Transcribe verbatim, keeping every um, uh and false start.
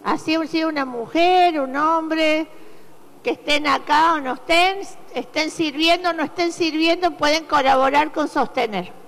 Así sea una mujer, un hombre, que estén acá o no estén, estén sirviendo o no estén sirviendo, pueden colaborar con sostener.